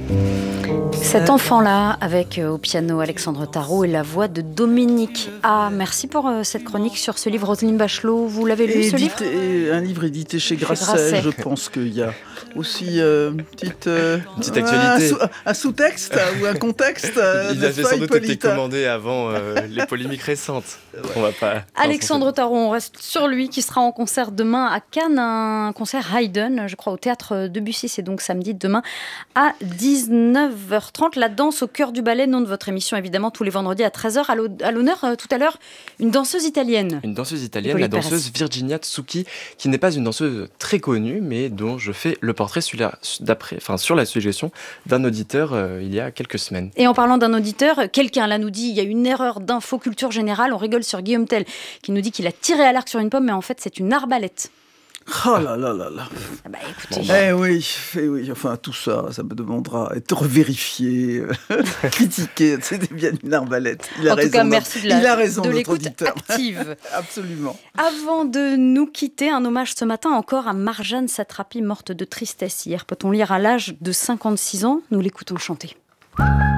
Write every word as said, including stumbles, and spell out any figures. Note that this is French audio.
Cet enfant-là, avec euh, au piano Alexandre Tarot et la voix de Dominique A. Merci pour euh, cette chronique sur ce livre. Roselyne Bachelot, vous l'avez lu, ce livre ? Édité, un livre édité chez Grasset. Grasset. Je pense qu'il y a aussi euh, une petite, euh, Une petite actualité. Un, sous, un sous-texte ou un contexte. Euh, Il avait sans doute été commandé avant euh, les polémiques récentes. Ouais. On va pas. Alexandre Tarot, on reste sur lui, qui sera en concert demain à Cannes, un concert Haydn, je crois, au théâtre Debussy. C'est donc samedi demain à dix-neuf heures trente. La danse au cœur du ballet, nom de votre émission, évidemment, tous les vendredis à treize heures. À l'honneur, euh, tout à l'heure, une danseuse italienne. Une danseuse italienne, la danseuse Virginia Tsuki, qui n'est pas une danseuse très connue, mais dont je fais le portrait sur la, d'après, enfin, sur la suggestion d'un auditeur euh, il y a quelques semaines. Et en parlant d'un auditeur, quelqu'un là nous dit il y a une erreur d'info culture générale. On rigole sur Guillaume Tell, qui nous dit qu'il a tiré à l'arc sur une pomme, mais en fait, c'est une arbalète. Oh là là là là. Ah bah écoutez. Eh oui, eh oui, enfin tout ça, ça me demandera à être vérifié, euh, critiqué. C'était bien une arbalète. Il a en raison. tout cas, merci de, la, il a raison, de notre l'écoute auditeur. active. Absolument. Avant de nous quitter, un hommage ce matin encore à Marjane Satrapi, morte de tristesse hier. Peut-on lire à l'âge de cinquante-six ans ? Nous l'écoutons chanter.